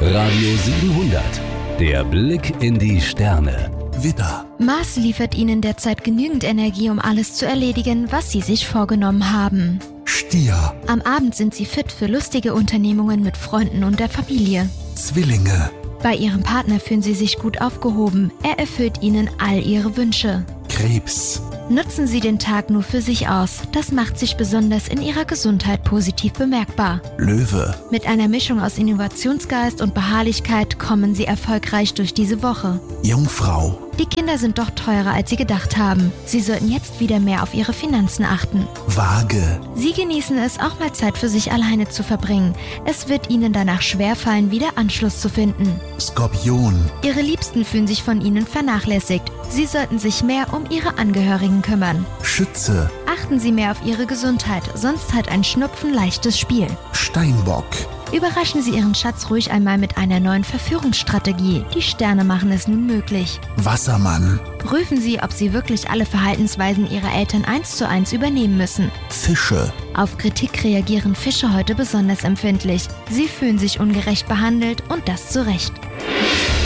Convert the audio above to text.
Radio 700. Der Blick in die Sterne. Widder. Mars liefert Ihnen derzeit genügend Energie, um alles zu erledigen, was Sie sich vorgenommen haben. Stier. Am Abend sind Sie fit für lustige Unternehmungen mit Freunden und der Familie. Zwillinge. Bei Ihrem Partner fühlen Sie sich gut aufgehoben. Er erfüllt Ihnen all Ihre Wünsche. Krebs. Nutzen Sie den Tag nur für sich aus. Das macht sich besonders in Ihrer Gesundheit positiv bemerkbar. Löwe. Mit einer Mischung aus Innovationsgeist und Beharrlichkeit kommen Sie erfolgreich durch diese Woche. Jungfrau. Die Kinder sind doch teurer, als Sie gedacht haben. Sie sollten jetzt wieder mehr auf Ihre Finanzen achten. Waage. Sie genießen es, auch mal Zeit für sich alleine zu verbringen. Es wird Ihnen danach schwerfallen, wieder Anschluss zu finden. Skorpion. Ihre Liebsten fühlen sich von Ihnen vernachlässigt. Sie sollten sich mehr um Ihre Angehörigen kümmern. Schütze. Achten Sie mehr auf Ihre Gesundheit, sonst hat ein Schnupfen leichtes Spiel. Steinbock. Überraschen Sie Ihren Schatz ruhig einmal mit einer neuen Verführungsstrategie. Die Sterne machen es nun möglich. Wassermann. Prüfen Sie, ob Sie wirklich alle Verhaltensweisen Ihrer Eltern 1:1 übernehmen müssen. Fische. Auf Kritik reagieren Fische heute besonders empfindlich. Sie fühlen sich ungerecht behandelt und das zu Recht.